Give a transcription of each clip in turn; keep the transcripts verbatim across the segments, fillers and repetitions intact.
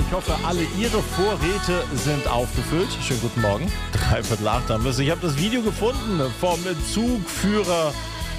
Ich hoffe, alle Ihre Vorräte sind aufgefüllt. Schönen guten Morgen. Dreiviertel acht haben wir es. Ich habe das Video gefunden vom Zugführer,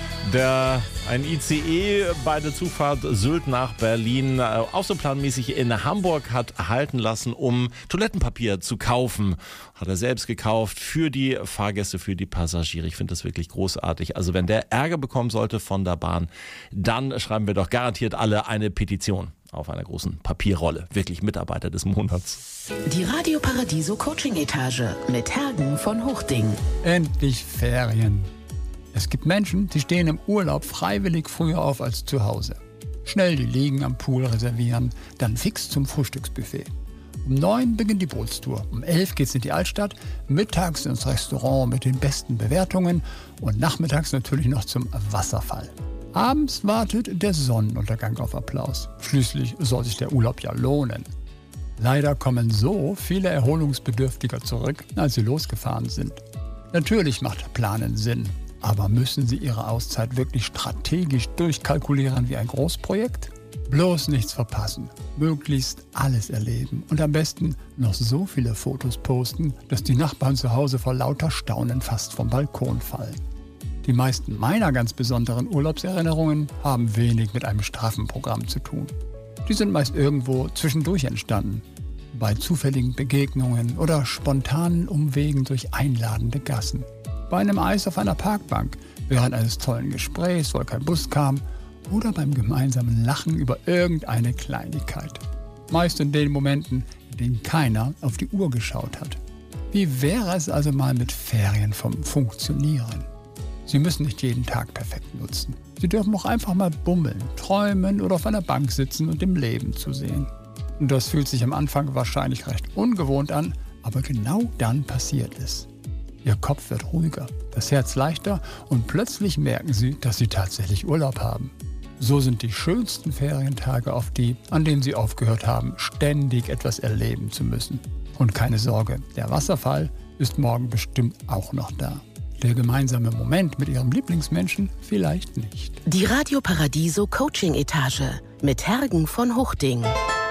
der ein I C E bei der Zugfahrt Sylt nach Berlin außerplanmäßig in Hamburg hat halten lassen, um Toilettenpapier zu kaufen. Hat er selbst gekauft für die Fahrgäste, für die Passagiere. Ich finde das wirklich großartig. Also wenn der Ärger bekommen sollte von der Bahn, dann schreiben wir doch garantiert alle eine Petition auf einer großen Papierrolle. Wirklich Mitarbeiter des Monats. Die Radio Paradiso Coaching Etage mit Hergen von Huchting. Endlich Ferien. Es gibt Menschen, die stehen im Urlaub freiwillig früher auf als zu Hause. Schnell die Liegen am Pool reservieren, dann fix zum Frühstücksbuffet. Um neun beginnt die Bootstour, um elf geht's in die Altstadt, mittags ins Restaurant mit den besten Bewertungen und nachmittags natürlich noch zum Wasserfall. Abends wartet der Sonnenuntergang auf Applaus. Schließlich soll sich der Urlaub ja lohnen. Leider kommen so viele Erholungsbedürftiger zurück, als sie losgefahren sind. Natürlich macht Planen Sinn. Aber müssen Sie Ihre Auszeit wirklich strategisch durchkalkulieren wie ein Großprojekt? Bloß nichts verpassen, möglichst alles erleben und am besten noch so viele Fotos posten, dass die Nachbarn zu Hause vor lauter Staunen fast vom Balkon fallen. Die meisten meiner ganz besonderen Urlaubserinnerungen haben wenig mit einem straffen Programm zu tun. Die sind meist irgendwo zwischendurch entstanden, bei zufälligen Begegnungen oder spontanen Umwegen durch einladende Gassen. Bei einem Eis auf einer Parkbank, während eines tollen Gesprächs, weil kein Bus kam, oder beim gemeinsamen Lachen über irgendeine Kleinigkeit. Meist in den Momenten, in denen keiner auf die Uhr geschaut hat. Wie wäre es also mal mit Ferien vom Funktionieren? Sie müssen nicht jeden Tag perfekt nutzen. Sie dürfen auch einfach mal bummeln, träumen oder auf einer Bank sitzen und dem Leben zusehen. Und das fühlt sich am Anfang wahrscheinlich recht ungewohnt an, aber genau dann passiert es. Ihr Kopf wird ruhiger, das Herz leichter und plötzlich merken Sie, dass Sie tatsächlich Urlaub haben. So sind die schönsten Ferientage oft die, an denen Sie aufgehört haben, ständig etwas erleben zu müssen. Und keine Sorge, der Wasserfall ist morgen bestimmt auch noch da. Der gemeinsame Moment mit Ihrem Lieblingsmenschen vielleicht nicht. Die Radio Paradiso Coaching Etage mit Hergen von Huchting.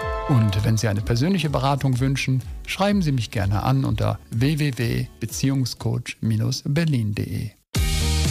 Und wenn Sie eine persönliche Beratung wünschen, schreiben Sie mich gerne an unter w w w punkt beziehungscoach Bindestrich berlin punkt de.